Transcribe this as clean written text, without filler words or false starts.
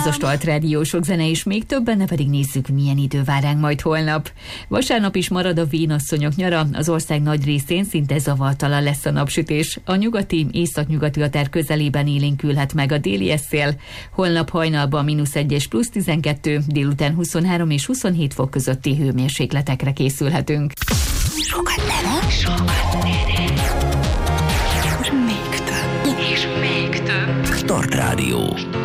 Ez a Start Rádió, sok zene és még több, benne pedig nézzük, milyen idő vár ránk majd holnap. Vasárnap is marad a vénasszonyok nyara, az ország nagy részén szinte zavartalan lesz a napsütés. A nyugati, északnyugati határ közelében élénkülhet meg a déli szél. Holnap hajnalban -1 és +12, délután 23 és 27 fok közötti hőmérsékletekre készülhetünk. Sokat nem, sokat nem. És még több. Start Rádió.